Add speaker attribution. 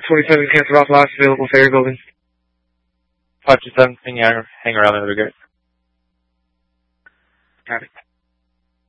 Speaker 1: 27 cancel off lots available ferry building.
Speaker 2: 527, hang around in the regard.
Speaker 1: Got it.